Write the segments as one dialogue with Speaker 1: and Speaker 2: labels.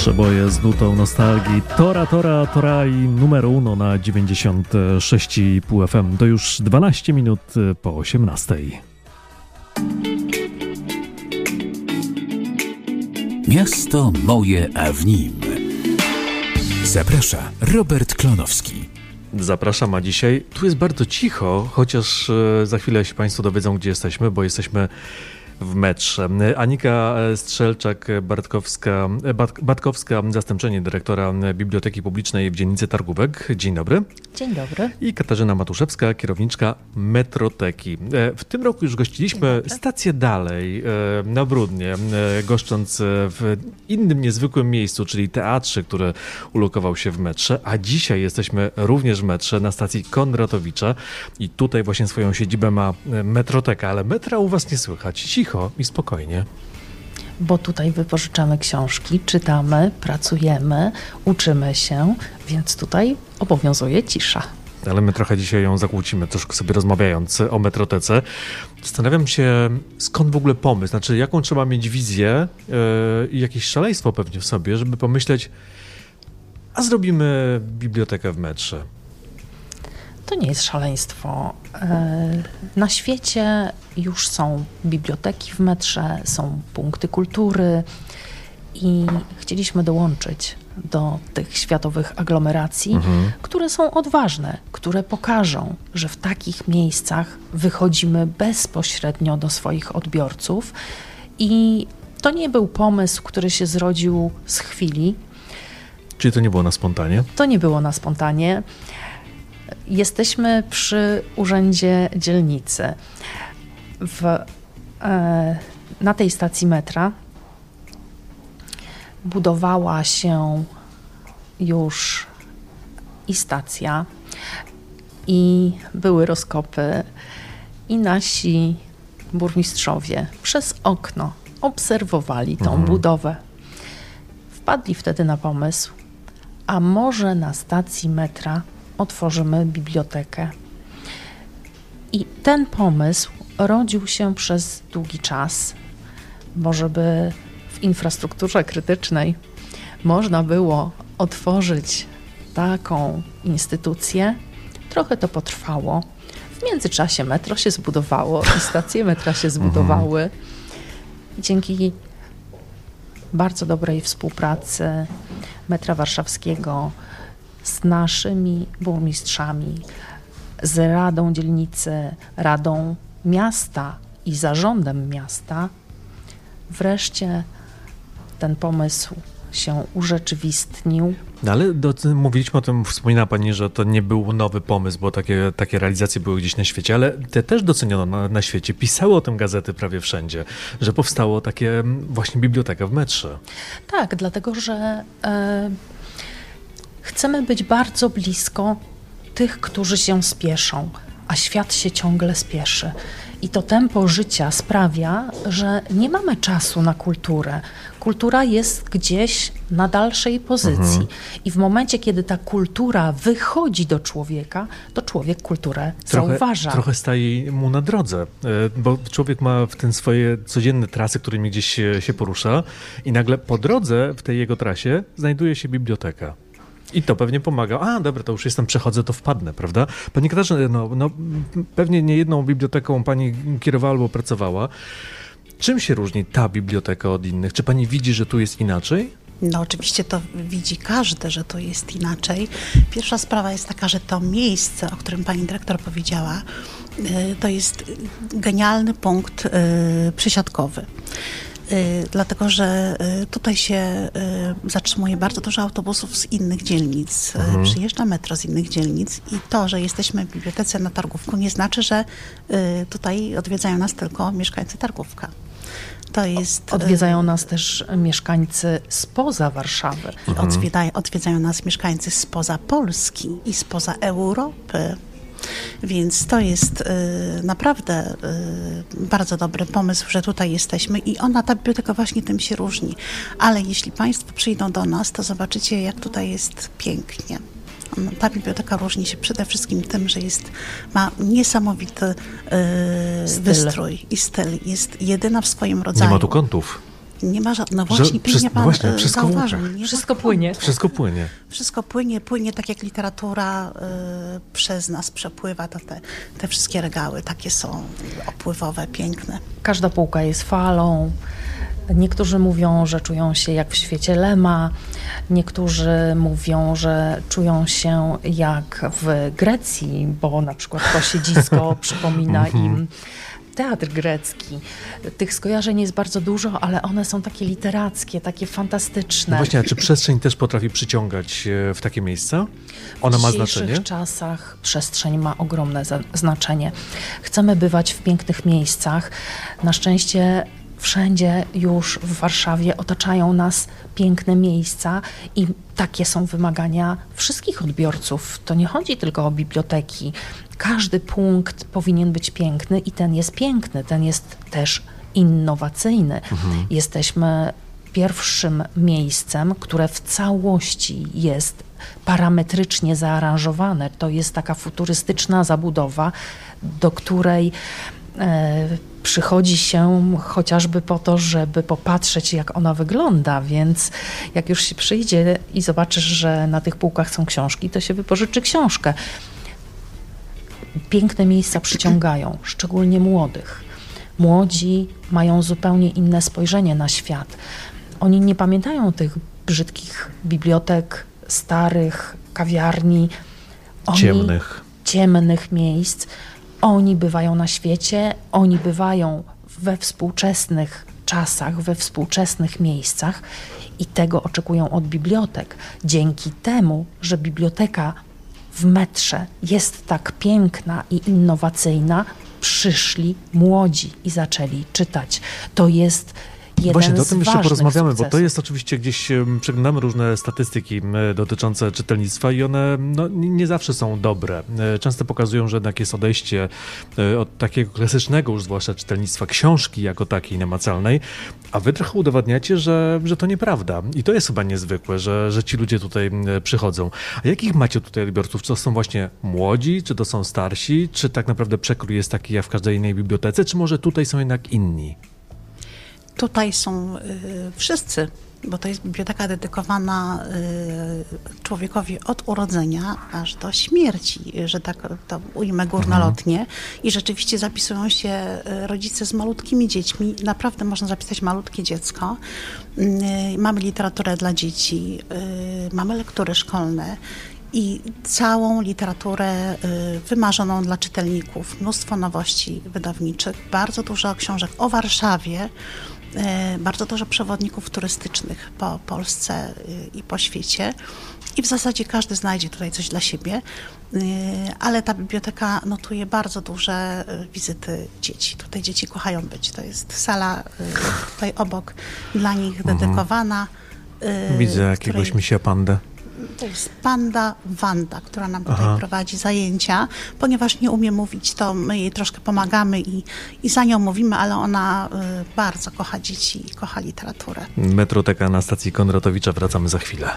Speaker 1: Przeboje z nutą nostalgii. Tora i numer uno na 96,5 FM. To już 12 minut po 18.
Speaker 2: Miasto moje, a w nim. Zaprasza Robert Klonowski.
Speaker 1: Zapraszam, a dzisiaj tu jest bardzo cicho, chociaż za chwilę się Państwo dowiedzą, gdzie jesteśmy, bo jesteśmy w metrze. Anika Strzelczak-Batkowska, zastępczyni dyrektora Biblioteki Publicznej w dzielnicy Targówek. Dzień dobry.
Speaker 3: Dzień dobry.
Speaker 1: I Katarzyna Matuszewska, kierowniczka Metroteki. W tym roku już gościliśmy stację dalej na Bródnie, goszcząc w innym niezwykłym miejscu, czyli teatrze, który ulokował się w metrze, a dzisiaj jesteśmy również w metrze na stacji Kondratowicza i tutaj właśnie swoją siedzibę ma Metroteka, ale metra u was nie słychać. Cicho i spokojnie.
Speaker 3: Bo tutaj wypożyczamy książki, czytamy, pracujemy, uczymy się, więc tutaj obowiązuje cisza.
Speaker 1: Ale my trochę dzisiaj ją zakłócimy, troszkę sobie rozmawiając o Metrotece. Zastanawiam się, skąd w ogóle pomysł, znaczy jaką trzeba mieć wizję i jakieś szaleństwo pewnie w sobie, żeby pomyśleć, a zrobimy bibliotekę w metrze.
Speaker 3: To nie jest szaleństwo. Na świecie już są biblioteki w metrze, są punkty kultury i chcieliśmy dołączyć do tych światowych aglomeracji, które są odważne, które pokażą, że w takich miejscach wychodzimy bezpośrednio do swoich odbiorców i to nie był pomysł, który się zrodził z chwili.
Speaker 1: Czyli to nie było na spontanie?
Speaker 3: To nie było na spontanie. Jesteśmy przy urzędzie dzielnicy. Na tej stacji metra budowała się już i stacja, i były rozkopy, i nasi burmistrzowie przez okno obserwowali tą budowę. Wpadli wtedy na pomysł, a może na stacji metra otworzymy bibliotekę. I ten pomysł rodził się przez długi czas, bo żeby w infrastrukturze krytycznej można było otworzyć taką instytucję, trochę to potrwało. W międzyczasie metro się zbudowało i stacje metra się zbudowały. Dzięki bardzo dobrej współpracy metra warszawskiego z naszymi burmistrzami, z Radą Dzielnicy, Radą Miasta i Zarządem Miasta, wreszcie ten pomysł się urzeczywistnił.
Speaker 1: No ale mówiliśmy o tym, wspominała Pani, że to nie był nowy pomysł, bo takie realizacje były gdzieś na świecie, ale te też doceniono na świecie. Pisały o tym gazety prawie wszędzie, że powstało takie właśnie biblioteka w metrze.
Speaker 3: Tak, dlatego że chcemy być bardzo blisko tych, którzy się spieszą, a świat się ciągle spieszy. I to tempo życia sprawia, że nie mamy czasu na kulturę. Kultura jest gdzieś na dalszej pozycji. I w momencie, kiedy ta kultura wychodzi do człowieka, to człowiek kulturę zauważa.
Speaker 1: Trochę staje mu na drodze, bo człowiek ma w ten swoje codzienne trasy, którymi gdzieś się porusza i nagle po drodze w tej jego trasie znajduje się biblioteka. I to pewnie pomaga. A, dobra, to już jestem, przechodzę, to wpadnę, prawda? Pani Katarzyna, pewnie nie jedną biblioteką Pani kierowała albo pracowała. Czym się różni ta biblioteka od innych? Czy Pani widzi, że tu jest inaczej?
Speaker 4: No oczywiście to widzi każdy, że to jest inaczej. Pierwsza sprawa jest taka, że to miejsce, o którym pani dyrektor powiedziała, to jest genialny punkt przesiadkowy. Dlatego, że tutaj się zatrzymuje bardzo dużo autobusów z innych dzielnic. Przyjeżdża metro z innych dzielnic i to, że jesteśmy w bibliotece na Targówku, nie znaczy, że tutaj odwiedzają nas tylko mieszkańcy Targówka. To jest,
Speaker 3: odwiedzają nas też mieszkańcy spoza Warszawy.
Speaker 4: I odwiedzają nas mieszkańcy spoza Polski i spoza Europy. Więc to jest naprawdę bardzo dobry pomysł, że tutaj jesteśmy i ta biblioteka właśnie tym się różni. Ale jeśli Państwo przyjdą do nas, to zobaczycie, jak tutaj jest pięknie. Ta biblioteka różni się przede wszystkim tym, że ma niesamowity wystrój i styl. Jest jedyna w swoim rodzaju.
Speaker 1: Nie ma tu kątów.
Speaker 4: Nie ma no właśnie, pięknie pan zauważył.
Speaker 3: Wszystko płynie.
Speaker 1: Wszystko płynie.
Speaker 4: Wszystko płynie tak jak literatura przez nas przepływa, to te wszystkie regały takie są opływowe, piękne.
Speaker 3: Każda półka jest falą. Niektórzy mówią, że czują się jak w świecie Lema. Niektórzy mówią, że czują się jak w Grecji, bo na przykład to siedzisko przypomina im teatr grecki. Tych skojarzeń jest bardzo dużo, ale one są takie literackie, takie fantastyczne.
Speaker 1: No właśnie, a czy przestrzeń też potrafi przyciągać w takie miejsca? Ona ma znaczenie?
Speaker 3: W dzisiejszych czasach przestrzeń ma ogromne znaczenie. Chcemy bywać w pięknych miejscach. Na szczęście wszędzie już w Warszawie otaczają nas piękne miejsca i takie są wymagania wszystkich odbiorców. To nie chodzi tylko o biblioteki. Każdy punkt powinien być piękny i ten jest piękny, ten jest też innowacyjny. Jesteśmy pierwszym miejscem, które w całości jest parametrycznie zaaranżowane. To jest taka futurystyczna zabudowa, do której przychodzi się chociażby po to, żeby popatrzeć, jak ona wygląda, więc jak już się przyjdzie i zobaczysz, że na tych półkach są książki, to się wypożyczy książkę. Piękne miejsca przyciągają, szczególnie młodych. Młodzi mają zupełnie inne spojrzenie na świat. Oni nie pamiętają tych brzydkich bibliotek, starych kawiarni, ciemnych miejsc. Oni bywają na świecie, oni bywają we współczesnych czasach, we współczesnych miejscach i tego oczekują od bibliotek. Dzięki temu, że biblioteka w metrze jest tak piękna i innowacyjna, przyszli młodzi i zaczęli czytać. To jest jeden
Speaker 1: Właśnie, o tym jeszcze porozmawiamy,
Speaker 3: sukcesów.
Speaker 1: bo to jest oczywiście gdzieś, przeglądamy różne statystyki dotyczące czytelnictwa i one nie zawsze są dobre. Często pokazują, że jednak jest odejście od takiego klasycznego już zwłaszcza czytelnictwa, książki jako takiej namacalnej, a wy trochę udowadniacie, że to nieprawda. I to jest chyba niezwykłe, że ci ludzie tutaj przychodzą. A jakich macie tutaj odbiorców? Czy to są właśnie młodzi, czy to są starsi, czy tak naprawdę przekrój jest taki jak w każdej innej bibliotece, czy może tutaj są jednak inni?
Speaker 4: Tutaj są wszyscy, bo to jest biblioteka dedykowana człowiekowi od urodzenia aż do śmierci, że tak to ujmę górnolotnie. I rzeczywiście zapisują się rodzice z malutkimi dziećmi. Naprawdę można zapisać malutkie dziecko. Mamy literaturę dla dzieci, mamy lektury szkolne. I całą literaturę wymarzoną dla czytelników. Mnóstwo nowości wydawniczych, bardzo dużo książek o Warszawie, bardzo dużo przewodników turystycznych po Polsce i po świecie. I w zasadzie każdy znajdzie tutaj coś dla siebie, ale ta biblioteka notuje bardzo duże wizyty dzieci. Tutaj dzieci kochają być. To jest sala tutaj obok dla nich dedykowana.
Speaker 1: Widzę jakiegoś misia pandę.
Speaker 4: To jest panda Wanda, która nam tutaj prowadzi zajęcia. Ponieważ nie umie mówić, to my jej troszkę pomagamy i za nią mówimy, ale ona bardzo kocha dzieci i kocha literaturę.
Speaker 1: Metroteka na stacji Konratowicza. Wracamy za chwilę.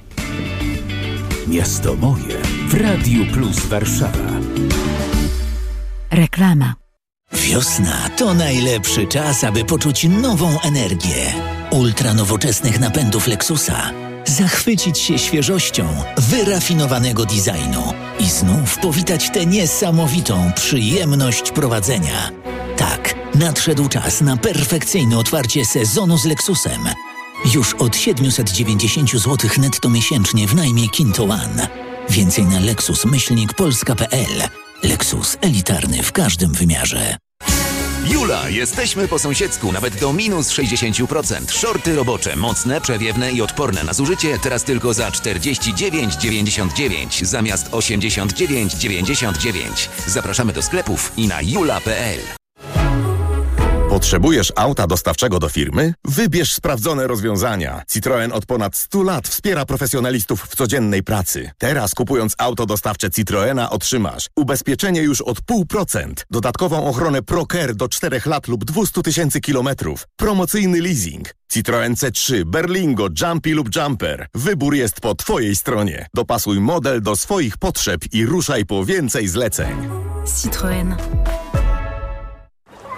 Speaker 2: Miasto moje w Radiu Plus Warszawa.
Speaker 5: Reklama.
Speaker 6: Wiosna to najlepszy czas, aby poczuć nową energię. Ultra nowoczesnych napędów Lexusa. Zachwycić się świeżością wyrafinowanego designu i znów powitać tę niesamowitą przyjemność prowadzenia. Tak, nadszedł czas na perfekcyjne otwarcie sezonu z Lexusem. Już od 790 zł netto miesięcznie w najmie Kinto One. Więcej na lexus-polska.pl. Lexus elitarny w każdym wymiarze.
Speaker 7: Jula, jesteśmy po sąsiedzku, nawet do minus 60%. Shorty robocze, mocne, przewiewne i odporne na zużycie, teraz tylko za 49,99 zamiast 89,99. Zapraszamy do sklepów i na jula.pl.
Speaker 8: Potrzebujesz auta dostawczego do firmy? Wybierz sprawdzone rozwiązania. Citroen od ponad 100 lat wspiera profesjonalistów w codziennej pracy. Teraz kupując auto dostawcze Citroena otrzymasz ubezpieczenie już od 0,5%, dodatkową ochronę ProCare do 4 lat lub 200 000 kilometrów, promocyjny leasing. Citroen C3, Berlingo, Jumpy lub Jumper. Wybór jest po Twojej stronie. Dopasuj model do swoich potrzeb i ruszaj po więcej zleceń.
Speaker 5: Citroen.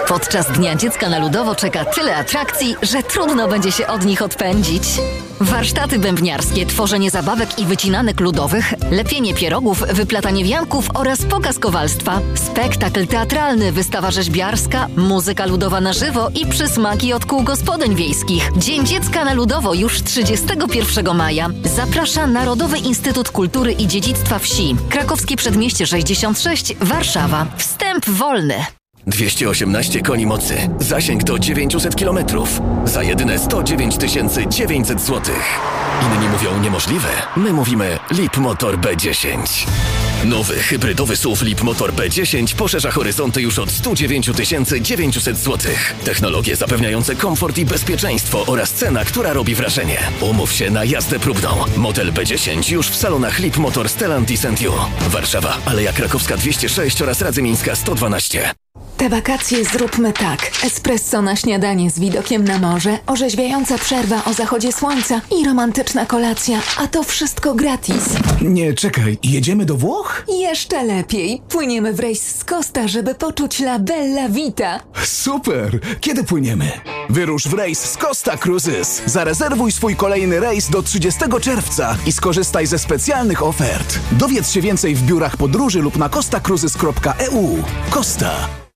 Speaker 5: Podczas Dnia Dziecka na Ludowo czeka tyle atrakcji, że trudno będzie się od nich odpędzić. Warsztaty bębniarskie, tworzenie zabawek i wycinanek ludowych, lepienie pierogów, wyplatanie wianków oraz pokaz kowalstwa, spektakl teatralny, wystawa rzeźbiarska, muzyka ludowa na żywo i przysmaki od kół gospodyń wiejskich. Dzień Dziecka na Ludowo już 31 maja. Zaprasza Narodowy Instytut Kultury i Dziedzictwa Wsi. Krakowskie Przedmieście 66, Warszawa. Wstęp wolny.
Speaker 9: 218 koni mocy. Zasięg do 900 km. Za jedyne 109 900 zł. Inni mówią niemożliwe. My mówimy Leap Motor B10. Nowy hybrydowy SUV Leap Motor B10 poszerza horyzonty już od 109 900 zł. Technologie zapewniające komfort i bezpieczeństwo oraz cena, która robi wrażenie. Umów się na jazdę próbną. Model B10 już w salonach Leap Motor Stellantis & You. Warszawa, Aleja Krakowska 206 oraz Radzymińska 112.
Speaker 10: Te wakacje zróbmy tak. Espresso na śniadanie z widokiem na morze, orzeźwiająca przerwa o zachodzie słońca i romantyczna kolacja, a to wszystko gratis.
Speaker 11: Nie, czekaj, jedziemy do Włoch?
Speaker 10: Jeszcze lepiej. Płyniemy w rejs z Costa, żeby poczuć la bella vita.
Speaker 11: Super! Kiedy płyniemy? Wyrusz w rejs z Costa Cruises. Zarezerwuj swój kolejny rejs do 30 czerwca i skorzystaj ze specjalnych ofert. Dowiedz się więcej w biurach podróży lub na costacruises.eu. Costa.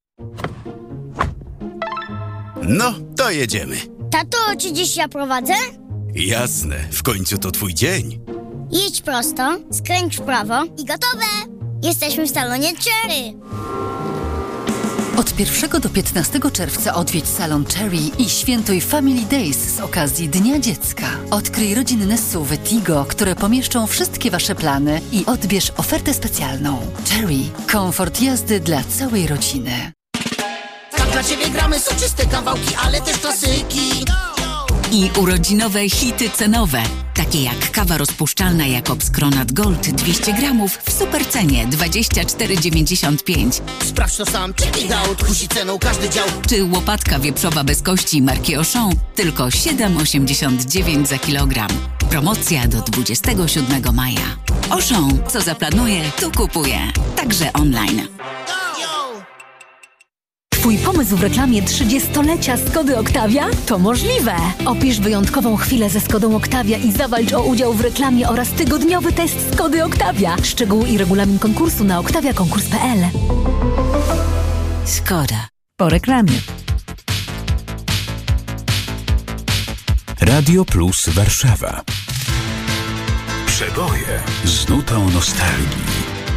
Speaker 12: No, to jedziemy.
Speaker 13: Tato, czy dziś ja prowadzę?
Speaker 12: Jasne, w końcu to twój dzień.
Speaker 13: Jedź prosto, skręć w prawo i gotowe! Jesteśmy w salonie Cherry.
Speaker 5: Od 1 do 15 czerwca odwiedź salon Cherry i świętuj Family Days z okazji Dnia Dziecka. Odkryj rodzinne SUV-y Tigo, które pomieszczą wszystkie Wasze plany i odbierz ofertę specjalną. Cherry. Komfort jazdy dla całej rodziny.
Speaker 14: Tak dla Ciebie gramy soczyste kawałki, ale też klasyki.
Speaker 15: I urodzinowe hity cenowe, takie jak kawa rozpuszczalna Jakobs Kronat Gold 200 gramów w supercenie 24,95.
Speaker 14: Sprawdź to sam, check it out, kusi ceną każdy dział.
Speaker 15: Czy łopatka wieprzowa bez kości marki Auchan tylko 7,89 za kilogram. Promocja do 27 maja. Auchan, co zaplanuje, tu kupuje. Także online.
Speaker 5: Twój pomysł w reklamie 30-lecia Skody Octavia? To możliwe! Opisz wyjątkową chwilę ze Skodą Octavia i zawalcz o udział w reklamie oraz tygodniowy test Skody Octavia. Szczegóły i regulamin konkursu na octaviakonkurs.pl.
Speaker 15: Skoda.
Speaker 5: Po reklamie.
Speaker 2: Radio Plus Warszawa. Przeboje z nutą nostalgii.